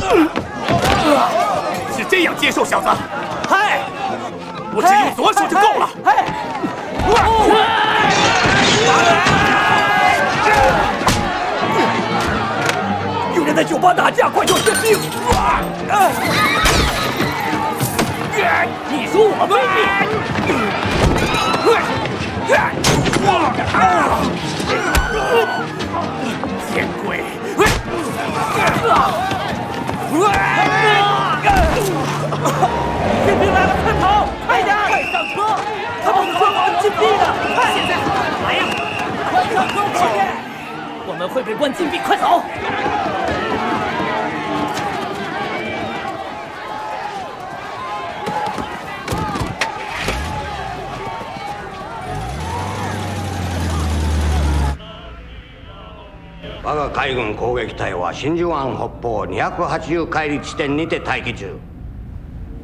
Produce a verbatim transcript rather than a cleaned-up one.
是这样接受，小子？嗨，我只用左手就够了。嗨，有人在酒吧打架，快叫士兵！你说我卑鄙？见鬼！士兵来了，快跑！快点，快上车！他们会把我们禁闭的。现在来呀！快上车，快！我们会被关禁闭，快走！ 我が海軍攻撃隊は真珠湾北方にひゃくはちじゅう海里地点にて待機中。